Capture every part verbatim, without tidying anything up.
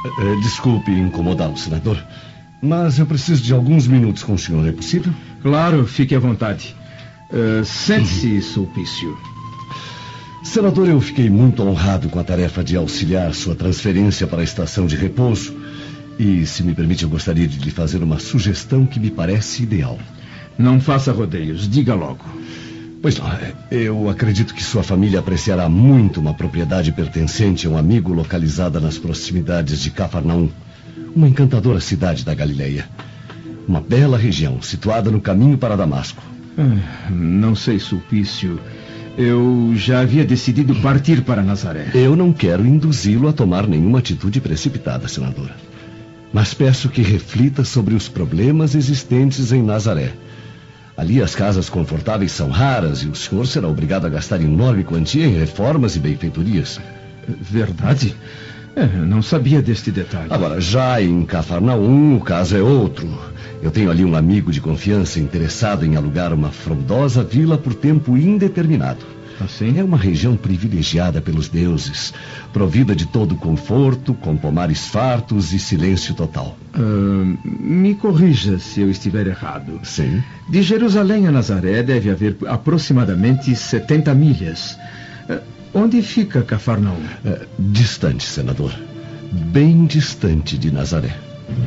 Uh, desculpe incomodá-lo, senador, mas eu preciso de alguns minutos com o senhor, é possível? Claro, fique à vontade. Uh, Sente-se, Sulpício. Senador, eu fiquei muito honrado com a tarefa de auxiliar sua transferência para a estação de repouso. E, se me permite, eu gostaria de lhe fazer uma sugestão que me parece ideal. Não faça rodeios, diga logo. Pois não, eu acredito que sua família apreciará muito uma propriedade pertencente a um amigo localizada nas proximidades de Cafarnaum, uma encantadora cidade da Galileia. Uma bela região, situada no caminho para Damasco. Ah, não sei, Sulpício. Eu já havia decidido partir para Nazaré. Eu não quero induzi-lo a tomar nenhuma atitude precipitada, senador. Mas peço que reflita sobre os problemas existentes em Nazaré. Ali as casas confortáveis são raras e o senhor será obrigado a gastar enorme quantia em reformas e benfeitorias. Verdade? É, não sabia deste detalhe. Agora, já em Cafarnaum, o caso é outro. Eu tenho ali um amigo de confiança interessado em alugar uma frondosa vila por tempo indeterminado. Assim? É uma região privilegiada pelos deuses, provida de todo conforto, com pomares fartos e silêncio total. Uh, me corrija se eu estiver errado. Sim. De Jerusalém a Nazaré deve haver aproximadamente setenta milhas. Uh, onde fica Cafarnaum? Uh, distante, senador. Bem distante de Nazaré.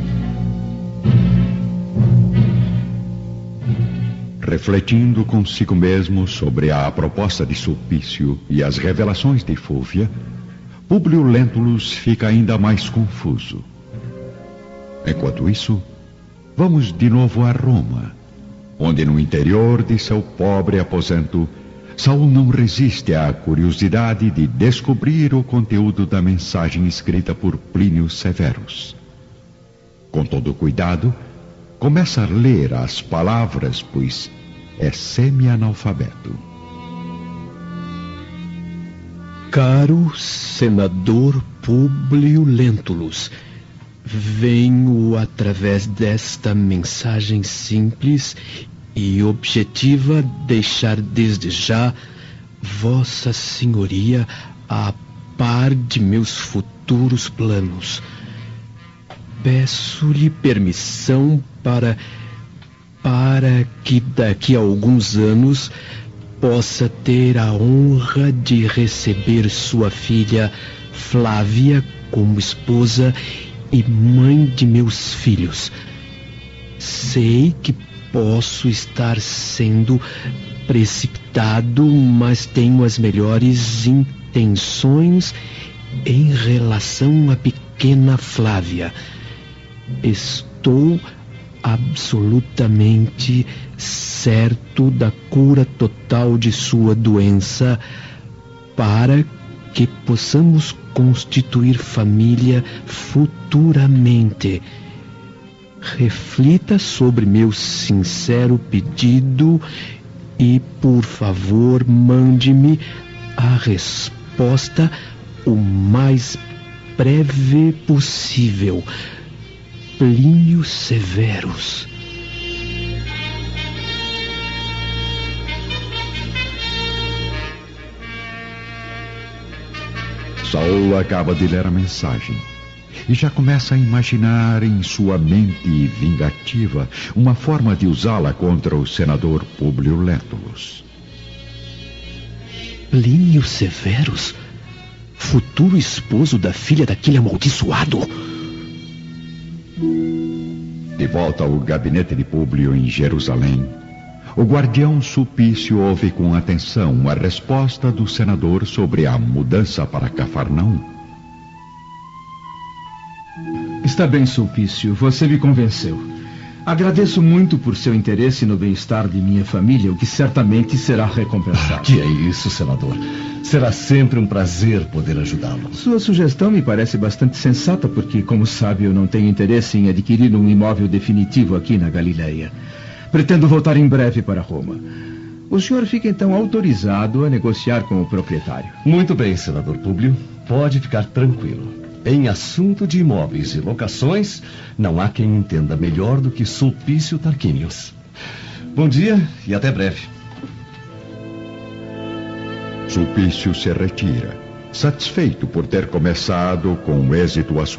Refletindo consigo mesmo sobre a proposta de Sulpício e as revelações de Fúvia, Públio Lentulus fica ainda mais confuso. Enquanto isso, vamos de novo a Roma, onde no interior de seu pobre aposento, Saul não resiste à curiosidade de descobrir o conteúdo da mensagem escrita por Plínio Severus. Com todo cuidado, começa a ler as palavras, pois é semi-analfabeto. Caro senador Públio Lentulus, venho através desta mensagem simples e objetiva deixar desde já Vossa Senhoria a par de meus futuros planos. Peço-lhe permissão para, para que daqui a alguns anos possa ter a honra de receber sua filha Flávia como esposa e mãe de meus filhos. Sei que posso estar sendo precipitado, mas tenho as melhores intenções em relação à pequena Flávia. Estou absolutamente certo da cura total de sua doença para que possamos constituir família futuramente. Reflita sobre meu sincero pedido e, por favor, mande-me a resposta o mais breve possível. Plínio Severus. Saul acaba de ler a mensagem e já começa a imaginar em sua mente vingativa uma forma de usá-la contra o senador Públio Lentulus. Plínio Severus? Futuro esposo da filha daquele amaldiçoado? De volta ao gabinete de Públio em Jerusalém, o guardião Sulpício ouve com atenção a resposta do senador sobre a mudança para Cafarnaum. Está bem, Sulpício, você me convenceu. Agradeço muito por seu interesse no bem-estar de minha família, o que certamente será recompensado. Que é isso, senador. Será sempre um prazer poder ajudá-lo. Sua sugestão me parece bastante sensata, porque, como sabe, eu não tenho interesse em adquirir um imóvel definitivo aqui na Galileia. Pretendo voltar em breve para Roma. O senhor fica, então, autorizado a negociar com o proprietário. Muito bem, senador Públio. Pode ficar tranquilo. Em assunto de imóveis e locações, não há quem entenda melhor do que Sulpício Tarquinius. Bom dia e até breve. Sulpício se retira, satisfeito por ter começado com êxito a sua